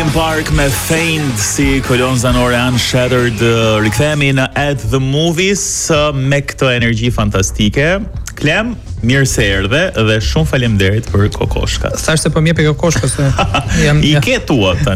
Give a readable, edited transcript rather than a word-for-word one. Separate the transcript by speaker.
Speaker 1: Park me Faint si kolon zanore Unshattered. Rikthehemi në At the Movies me këtë energji fantastike. Klem, mirë se erdhe dhe shumë faleminderit për kokoshkat.
Speaker 2: Thash se po më jepi kokoshkës.
Speaker 1: I ke tua tani.